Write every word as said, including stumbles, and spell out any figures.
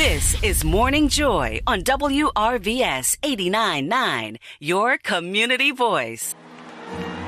This is Morning Joy on W R V S eighty-nine point nine, your community voice.